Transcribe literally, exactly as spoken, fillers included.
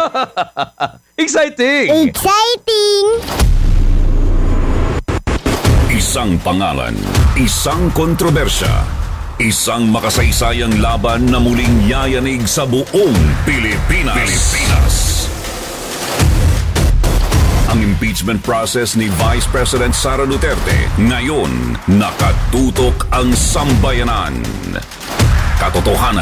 Exciting! Exciting! Isang pangalan, isang kontrobersya, isang makasaysayang laban na muling yayanig sa buong Pilipinas. Pilipinas. Ang impeachment process ni Vice President Sara Duterte ngayon nakatutok ang sambayanan. Katotohanan